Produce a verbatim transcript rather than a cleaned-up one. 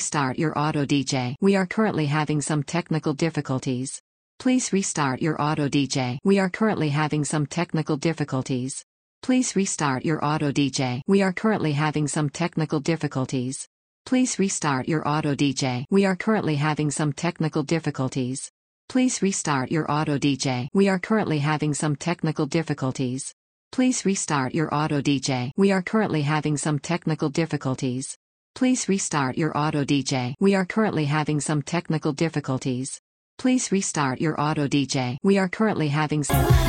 restart your auto D J. We are currently having some technical difficulties. Please restart your auto D J. We are currently having some technical difficulties. Please restart your auto D J. We are currently having some technical difficulties. Please restart your auto D J. We are currently having some technical difficulties. Please restart your auto D J. We are currently having some technical difficulties. Please restart your auto D J. We are currently having some technical difficulties. Please restart your auto D J. We are currently having some technical difficulties. Please restart your auto D J. We are currently having some